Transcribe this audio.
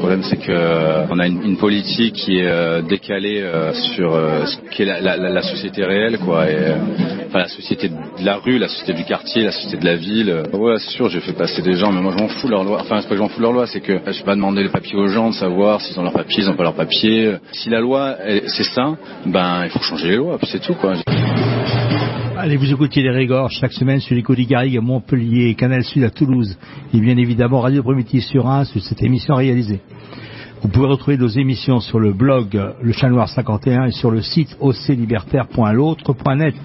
problème, c'est que on a une politique qui est décalée sur ce qu'est la société réelle, quoi. Et, enfin, la société de la rue, la société du quartier, la société de la ville. Ouais, c'est sûr, j'ai fait passer des gens, mais moi je m'en fous de leur loi. Enfin, c'est pas que je m'en fous de leur loi, c'est que je vais pas demander les papiers aux gens, de savoir s'ils ont leurs papiers, ils ont pas leurs papiers. Si la loi, c'est ça, il faut changer les lois, puis c'est tout, quoi. Allez, vous écoutez les Régors chaque semaine sur l'Écho des Garrigues à Montpellier, Canal Sud à Toulouse et bien évidemment Radio Primitive sur Reims sur cette émission réalisée. Vous pouvez retrouver nos émissions sur le blog Le Chat Noir 51 et sur le site oclibertaire.l'autre.net.